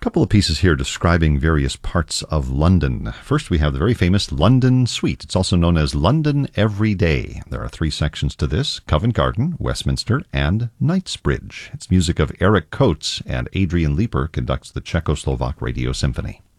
Couple of pieces here describing various parts of London. First, we have the very famous London Suite. It's also known as London Every Day. There are three sections to this: Covent Garden, Westminster, and Knightsbridge. It's music of Eric Coates, and Adrian Leeper conducts the Czechoslovak Radio Symphony.